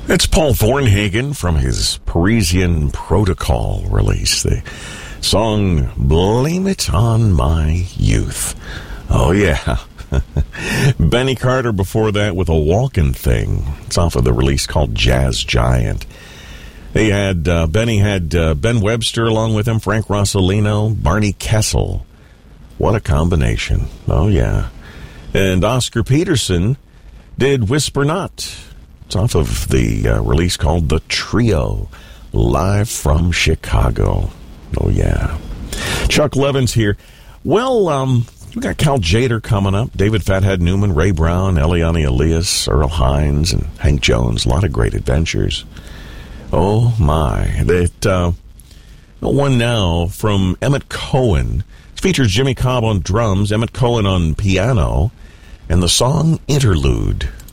It's Paul Thornhagen from his Parisian Protocol release. The song, Blame It on My Youth. Oh, yeah. Benny Carter before that with A Walkin' Thing. It's off of the release called Jazz Giant. They had, Benny had Ben Webster along with him, Frank Rossellino, Barney Kessel. What a combination. Oh, yeah. And Oscar Peterson did Whisper Not. It's off of the release called The Trio, live from Chicago. Oh, yeah. Chuck Levin's here. Well, we got Cal Tjader coming up, David Fathead Newman, Ray Brown, Eliane Elias, Earl Hines, and Hank Jones. A lot of great adventures. Oh, my. That one now from Emmett Cohen. It features Jimmy Cobb on drums, Emmett Cohen on piano, and the song Interlude.